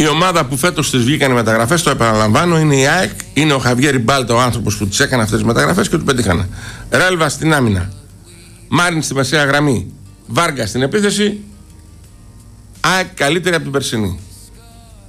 Η ομάδα που φέτος τις βγήκαν οι μεταγραφές, το επαναλαμβάνω, είναι η ΑΕΚ. Είναι ο Χαβιέρ Μπάλτα, ο άνθρωπος που τις έκανε αυτές τις μεταγραφές και του πετύχανε. Ρέλβα στην άμυνα. Μάριν στη μεσαία γραμμή. Βάργα στην επίθεση. ΑΕΚ καλύτερη από την περσινή.